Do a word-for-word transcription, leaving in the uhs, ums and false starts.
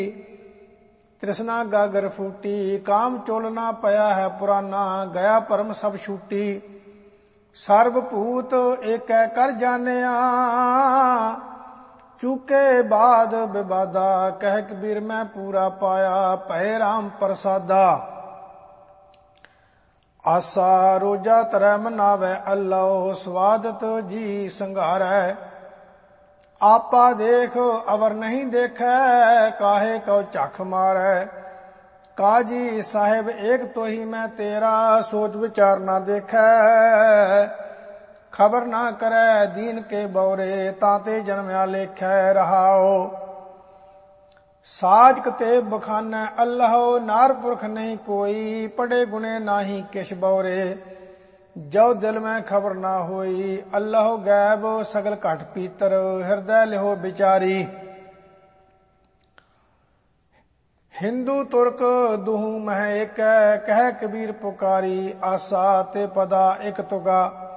ਤ੍ਰਿਸ਼ਨਾ ਗਾਗਰ ਫੂਟੀ, ਕਾਮ ਚੋਲਨਾ ਪਿਆ ਹੈ ਪੁਰਾਨਾ, ਗਿਆ ਭਰਮ ਸਭ ਛੂਟੀ। ਸਰਬ ਭੂਤ ਏਕੈ ਕਰ ਜਾਣਿਆ, ਚੁਕੇ ਬਾਦ ਵਿਵਾਦਾ, ਕਹਿ ਕਬੀਰ ਮੈਂ ਪੂਰਾ ਪਾਇਆ, ਭੈ ਰਾਮ ਪ੍ਰਸਾਦਾ। ਆਸਾ ਰੋਜਾ ਤਰੈ ਮਨਾਵੈ ਅੱਲਹੁ, ਸਵਾਦਤ ਜੀ ਸੰਘਾਰੈ। ਆਪਾ ਦੇਖ ਅਵਰ ਨਹੀਂ ਦੇਖੈ, ਕਾਹੇ ਕਉ ਝਖ ਮਾਰੈ। ਕਾਜੀ ਸਾਹਿਬ ਏਕ ਤੋਹੀ ਮੈਂ ਤੇਰਾ, ਸੋਚ ਵਿਚਾਰ ਨਾ ਦੇਖੈ। ਖਬਰ ਨਾ ਕਰੈ ਦੀਨ ਕੇ ਬੌਰੇ, ਤਾਂਤੇ ਜਨਮਿਆ ਲੇਖੈ ਰਹਾਓ। ਸਾਜ ਕਤੇ ਬਖਾਨੈ ਅੱਲਹੁ, ਨਾਰ ਪੁਰਖ ਨਹੀਂ ਕੋਈ, ਪੜੇ ਗੁਣੇ ਨਾਹੀ ਕਿਛ ਬੌਰੇ। ਜੋ ਦਿਲ ਮੈਂ ਖਬਰ ਨਾ ਹੋਈ, ਅੱਲਹੁ ਗੈਬ ਸਗਲ ਘਟ ਪੀਤਰ, ਹਿਰਦੈ ਲਿਹੋ ਵਿਚਾਰੀ। ਹਿੰਦੂ ਤੁਰਕ ਦੁਹੂ ਮਹਿ ਏਕੈ, ਕਹਿ ਕਬੀਰ ਪੁਕਾਰੀ, ਆਸਾ ਤੇ ਪਦਾ ਇਕ ਤੁਗਾ।